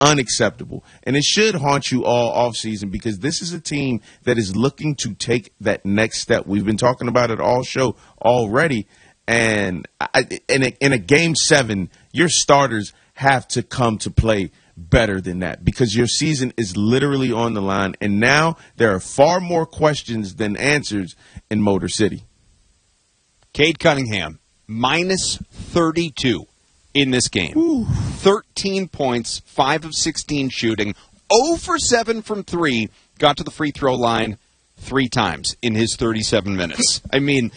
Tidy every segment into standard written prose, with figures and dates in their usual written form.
unacceptable. And it should haunt you all offseason because this is a team that is looking to take that next step. We've been talking about it all show already. And in a Game 7, your starters have to come to play better than that because your season is literally on the line. And now there are far more questions than answers in Motor City. Cade Cunningham, minus 32 in this game. Ooh. 13 points, 5 of 16 shooting, 0 for 7 from 3, got to the free throw line 3 times in his 37 minutes. I mean,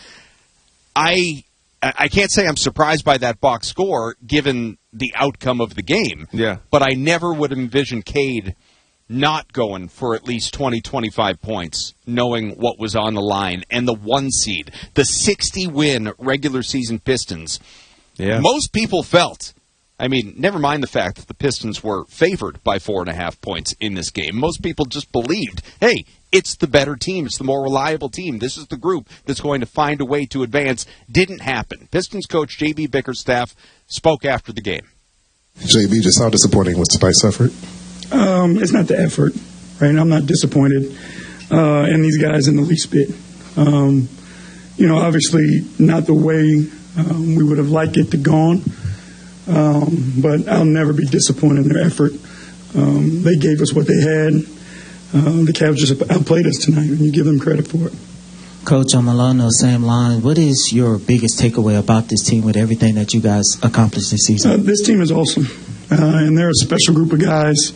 I can't say I'm surprised by that box score given the outcome of the game. Yeah. But I never would envision Cade not going for at least 20, 25 points, knowing what was on the line. And the 1 seed, the 60-win regular season Pistons. Yeah. Most people felt, I mean, never mind the fact that the Pistons were favored by 4.5 points in this game. Most people just believed, hey, it's the better team. It's the more reliable team. This is the group that's going to find a way to advance. Didn't happen. Pistons coach J.B. Bickerstaff spoke after the game. JB, just how disappointing was tonight's effort? It's not the effort, right? I'm not disappointed in these guys in the least bit. Obviously not the way we would have liked it to gone, but I'll never be disappointed in their effort. They gave us what they had. The Cavs just outplayed us tonight, and you give them credit for it. Coach, I'm along those same lines. What is your biggest takeaway about this team with everything that you guys accomplished this season? This team is awesome, and they're a special group of guys.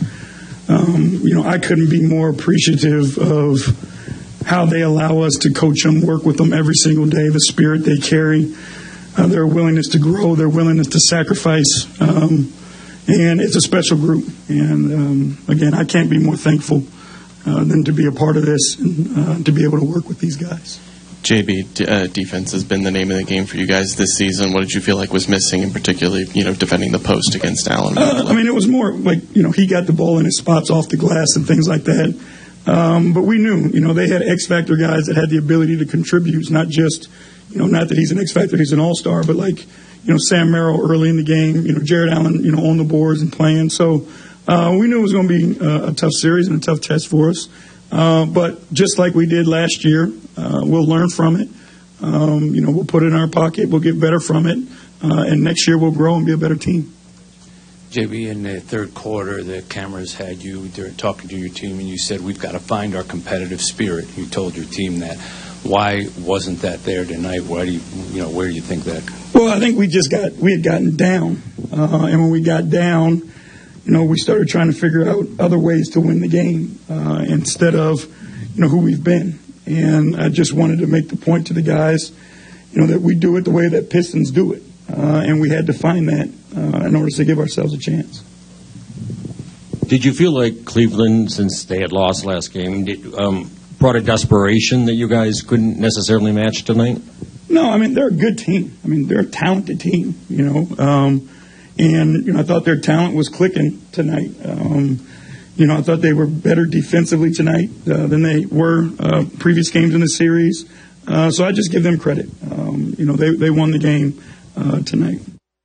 I couldn't be more appreciative of how they allow us to coach them, work with them every single day, the spirit they carry, their willingness to grow, their willingness to sacrifice. And it's a special group. And, again, I can't be more thankful than to be a part of this and to be able to work with these guys. JB, defense has been the name of the game for you guys this season. What did you feel like was missing, and particularly, defending the post against Allen? It was more like, he got the ball in his spots off the glass and things like that. But we knew, they had X-Factor guys that had the ability to contribute, not just, not that he's an X-Factor, he's an all-star, but like, Sam Merrill early in the game, Jared Allen, on the boards and playing. So we knew it was going to be a tough series and a tough test for us. But just like we did last year, we'll learn from it. We'll put it in our pocket. We'll get better from it. And next year we'll grow and be a better team. JB, in the third quarter, the cameras had you talking to your team, and you said, we've got to find our competitive spirit. You told your team that. Why wasn't that there tonight? Why do where do you think that? Well, I think we had gotten down. And when we got down, we started trying to figure out other ways to win the game instead of, who we've been. And I just wanted to make the point to the guys, that we do it the way that Pistons do it. And we had to find that in order to give ourselves a chance. Did you feel like Cleveland, since they had lost last game, brought a desperation that you guys couldn't necessarily match tonight? No, they're a good team. They're a talented team, And, I thought their talent was clicking tonight. I thought they were better defensively tonight than they were previous games in the series. So I just give them credit. They won the game tonight.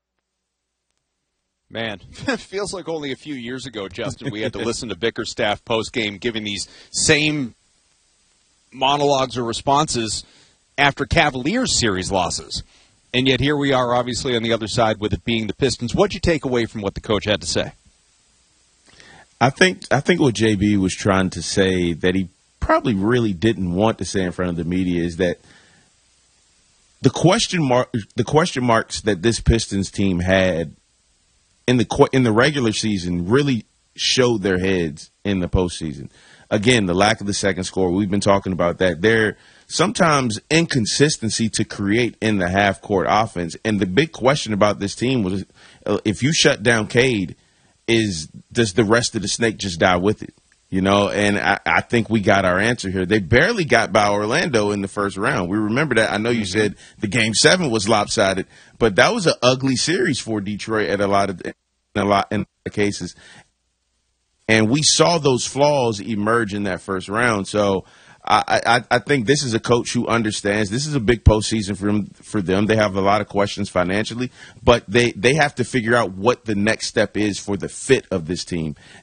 Man, it feels like only a few years ago, Justin, we had to listen to Bickerstaff post-game giving these same monologues or responses after Cavaliers series losses. And yet here we are, obviously, on the other side with it being the Pistons. What'd you take away from what the coach had to say? I think what JB was trying to say that he probably really didn't want to say in front of the media is that the question marks that this Pistons team had in the regular season really showed their heads in the postseason. Again, the lack of the second score, we've been talking about that. There sometimes inconsistency to create in the half-court offense. And the big question about this team was, if you shut down Cade, does the rest of the snake just die with it? And I think we got our answer here. They barely got by Orlando in the first round. We remember that. I know you said the Game 7 was lopsided, but that was an ugly series for Detroit in a lot of cases. And we saw those flaws emerge in that first round. So I think this is a coach who understands this is a big postseason for them. They have a lot of questions financially, but they have to figure out what the next step is for the fit of this team.